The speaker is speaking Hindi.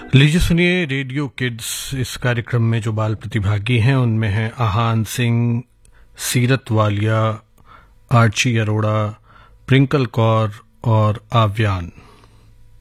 लीजिए सुनिए रेडियो किड्स। इस कार्यक्रम में जो बाल प्रतिभागी हैं उनमें हैं आहान सिंह, सीरत वालिया, आर्ची अरोड़ा, प्रिंकल कौर और आव्यान।